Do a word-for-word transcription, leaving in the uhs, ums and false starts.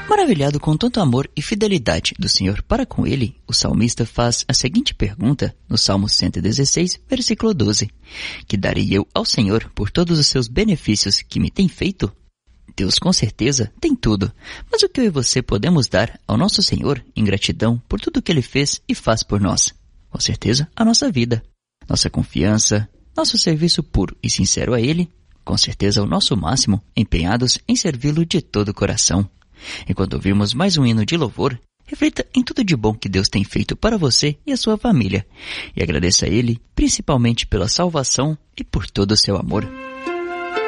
Maravilhado com tanto amor e fidelidade do Senhor para com ele, o salmista faz a seguinte pergunta no Salmo cento e dezesseis, versículo doze. Que darei eu ao Senhor por todos os seus benefícios que me tem feito? Deus com certeza tem tudo, mas o que eu e você podemos dar ao nosso Senhor em gratidão por tudo que Ele fez e faz por nós? Com certeza, a nossa vida, nossa confiança, nosso serviço puro e sincero a Ele, com certeza o nosso máximo, empenhados em servi-lo de todo o coração. Enquanto ouvirmos mais um hino de louvor, reflita em tudo de bom que Deus tem feito para você e a sua família, e agradeça a Ele, principalmente pela salvação e por todo o seu amor.